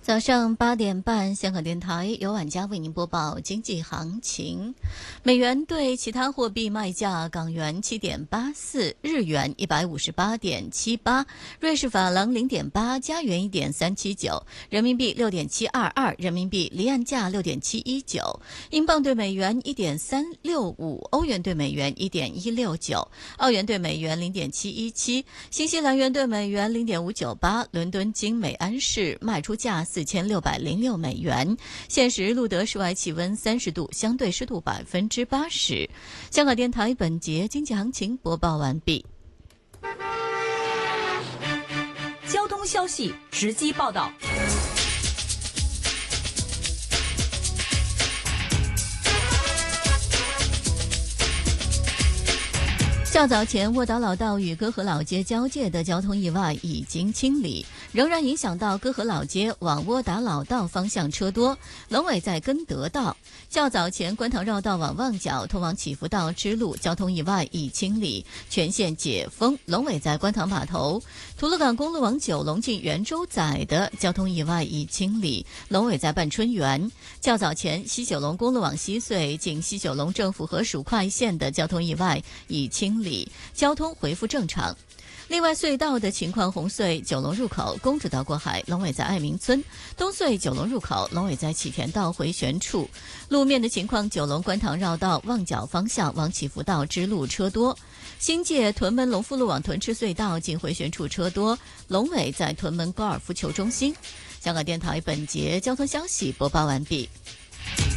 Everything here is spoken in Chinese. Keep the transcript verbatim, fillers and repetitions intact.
早上八点半，香港电台由晚家为您播报经济行情。美元对其他货币卖价：港元七点八四，日元一百五十八点七八，瑞士法郎零点八，加元一点三七九，人民币六点七二二，人民币离岸价六点七一九，英镑对美元一点三六五，欧元对美元一点一六九，澳元对美元零点七一七，新西兰元对美元零点五九八。伦敦金每安士卖出价四千六百零六美元。现时录得室外气温三十度，相对湿度百分之八十。香港电台本节经济行情播报完毕。 交通消息直击报道。 较早前，卧岛老道与歌和老街交界的交通意外已经清理，仍然影响到歌和老街往窝打老道方向车多。龙尾在根德道。较早前，观塘绕道往旺角通往祈福道支路交通意外已清理，全线解封。龙尾在观塘码头。吐露港公路往九龙进圆洲仔的交通意外已清理，龙尾在半春园。较早前，西九龙公路往西隧进西九龙政府合署快线的交通意外已清理，交通恢复正常。另外隧道的情况，红隧九龙入口公主道过海，龙尾在爱民村；东隧九龙入口龙尾在启田道回旋处。路面的情况，九龙观塘绕道旺角方向往祈福道支路车多，新界屯门龙富路往屯赤隧道进回旋处车多，龙尾在屯门高尔夫球中心。香港电台本节交通消息播报完毕。